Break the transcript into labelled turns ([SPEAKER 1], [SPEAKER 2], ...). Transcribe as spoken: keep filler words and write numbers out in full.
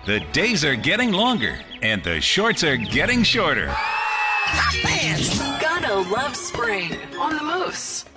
[SPEAKER 1] The days are getting longer, and the shorts are getting shorter.
[SPEAKER 2] Hot pants! Gonna love spring on the Moose.